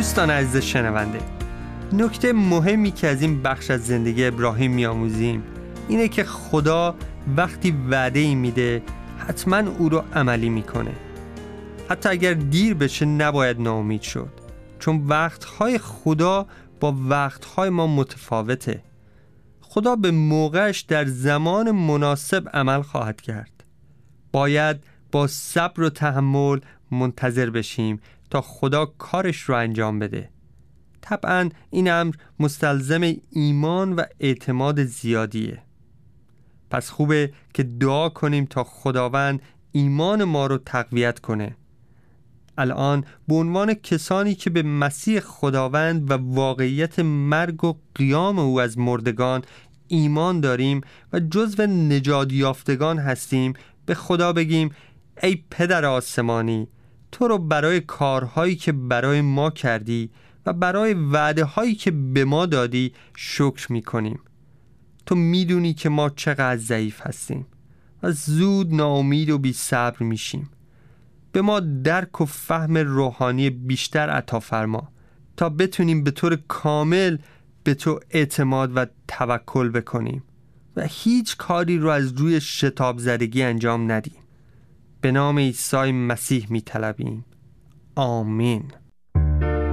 دوستان عزیز شنونده، نکته مهمی که از این بخش از زندگی ابراهیم می‌آموزیم اینه که خدا وقتی وعده‌ای میده حتما او رو عملی میکنه. حتی اگر دیر بشه نباید ناامید شد، چون وقتهای خدا با وقتهای ما متفاوته. خدا به موقعش در زمان مناسب عمل خواهد کرد. باید با صبر و تحمل منتظر بشیم تا خدا کارش رو انجام بده. طبعاً این امر مستلزم ایمان و اعتماد زیادیه. پس خوبه که دعا کنیم تا خداوند ایمان ما رو تقویت کنه. الان به عنوان کسانی که به مسیح خداوند و واقعیت مرگ و قیام او از مردگان ایمان داریم و جزو نجات یافتگان هستیم، به خدا بگیم ای پدر آسمانی، تو رو برای کارهایی که برای ما کردی و برای وعده هایی که به ما دادی شکر می کنیم. تو میدونی که ما چقدر ضعیف هستیم و زود ناامید و بی صبر میشیم. به ما درک و فهم روحانی بیشتر عطا فرما تا بتونیم به طور کامل به تو اعتماد و توکل بکنیم و هیچ کاری رو از روی شتاب زدگی انجام ندیم. به نام عیسی مسیح میطلبیم. آمین.